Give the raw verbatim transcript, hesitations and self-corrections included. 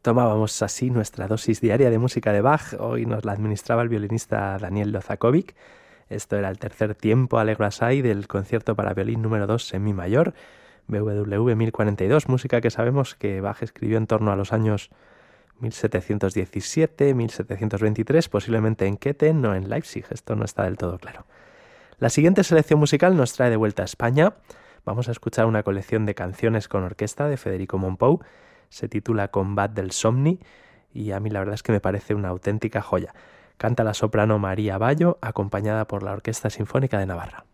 Tomábamos así nuestra dosis diaria de música de Bach. Hoy nos la administraba el violinista Daniel Lozakovic. Esto era el tercer tiempo Allegro assai del concierto para violín número dos en mi mayor, B W V mil cuarenta y dos, música que sabemos que Bach escribió en torno a los años mil setecientos diecisiete, mil setecientos veintitrés, posiblemente en Köthen o en Leipzig. Esto no está del todo claro. La siguiente selección musical nos trae de vuelta a España. Vamos a escuchar una colección de canciones con orquesta de Federico Mompou. Se titula Combat del Somni y a mí la verdad es que me parece una auténtica joya. Canta la soprano María Bayo, acompañada por la Orquesta Sinfónica de Navarra.